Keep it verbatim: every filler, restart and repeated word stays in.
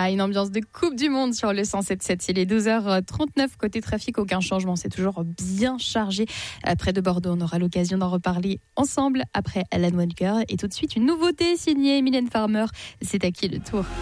Ah, une ambiance de Coupe du Monde sur le cent sept virgule sept. Il est douze heures trente-neuf. Côté trafic, aucun changement. C'est toujours bien chargé. Près de Bordeaux, on aura l'occasion d'en reparler ensemble après Alan Walker. Et tout de suite, une nouveauté signée Mylène Farmer. C'est à qui le tour ?